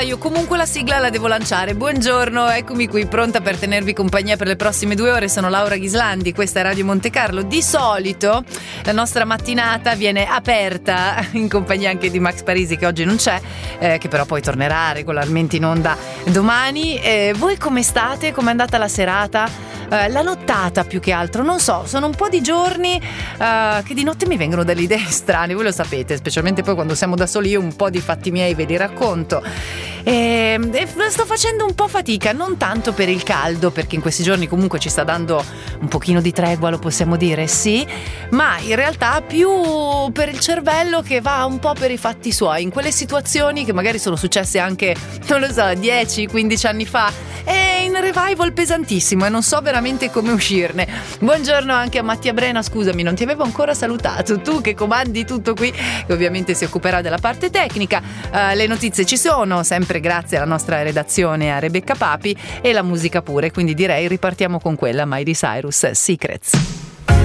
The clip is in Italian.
Io comunque la sigla la devo lanciare. Buongiorno, eccomi qui pronta per tenervi compagnia per le prossime 2 ore. Sono Laura Ghislandi, questa è Radio Monte Carlo. Di solito la nostra mattinata viene aperta in compagnia anche di Max Parisi, che oggi non c'è, che però poi tornerà regolarmente in onda domani. Voi come state? Com'è andata la serata? La nottata più che altro, non so, sono un po' di giorni che di notte mi vengono delle idee strane, voi lo sapete, specialmente poi quando siamo da soli. Io un po' di fatti miei ve li racconto e sto facendo un po' fatica, non tanto per il caldo, perché in questi giorni comunque ci sta dando un pochino di tregua, lo possiamo dire, sì, ma in realtà più per il cervello che va un po' per i fatti suoi, in quelle situazioni che magari sono successe anche, non lo so, 10-15 anni fa, e in revival pesantissimo e non so veramente come uscirne. Buongiorno anche a Mattia Brena, scusami, non ti avevo ancora salutato, tu che comandi tutto qui, che ovviamente si occuperà della parte tecnica. Le notizie ci sono, sempre grazie alla nostra redazione, a Rebecca Papi, e la musica pure, quindi direi ripartiamo con quella, Miley Cyrus, Secrets.